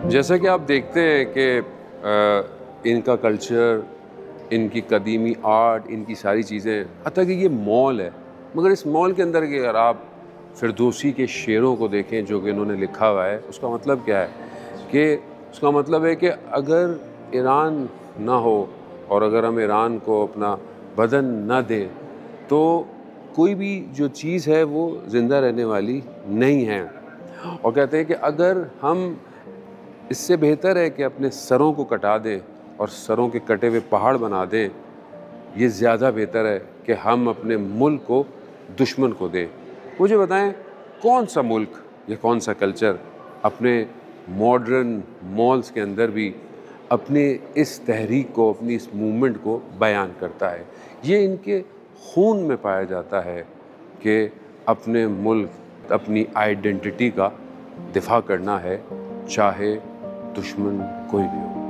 जैसा कि आप देखते हैं कि इनका कल्चर, इनकी कदीमी आर्ट, इनकी सारी चीज़ें, हत्ता कि ये मॉल है, मगर इस मॉल के अंदर के अगर आप फिरदौसी के शेरों को देखें जो कि इन्होंने लिखा हुआ है, उसका मतलब क्या है कि उसका मतलब है कि अगर ईरान ना हो और अगर हम ईरान को अपना बदन ना दें, तो कोई भी जो चीज़ है वो ज़िंदा रहने वाली नहीं है। और कहते हैं कि अगर हम इससे बेहतर है कि अपने सरों को कटा दें और सरों के कटे हुए पहाड़ बना दें, ये ज़्यादा बेहतर है कि हम अपने मुल्क को दुश्मन को दें। मुझे बताएं कौन सा मुल्क या कौन सा कल्चर अपने मॉडर्न मॉल्स के अंदर भी अपने इस तहरीक को, अपनी इस मूवमेंट को बयान करता है। ये इनके खून में पाया जाता है कि अपने मुल्क, अपनी आइडेंटिटी का दिफा करना है, चाहे दुश्मन कोई भी हो।